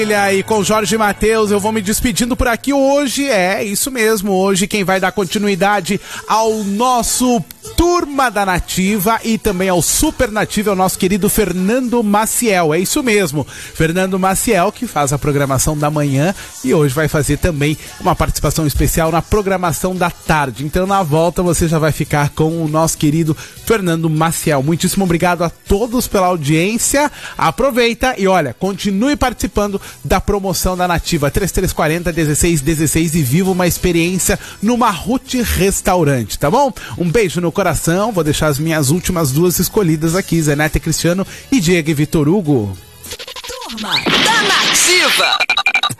E com Jorge Mateus eu vou me despedindo por aqui hoje, é isso mesmo, hoje quem vai dar continuidade ao nosso Turma da Nativa e também ao Super Nativa é o nosso querido Fernando Maciel, é isso mesmo, Fernando Maciel que faz a programação da manhã e hoje vai fazer também uma participação especial na programação da tarde, então na volta você já vai ficar com o nosso querido Fernando Maciel. Muitíssimo obrigado a todos pela audiência, aproveita e olha, continue participando da promoção da Nativa 3340-1616 e viva uma experiência no Marrute Restaurante, tá bom? Um beijo no coração, vou deixar as minhas últimas duas escolhidas aqui, Zenete Cristiano e Diego e Vitor Hugo. Turma da Nativa.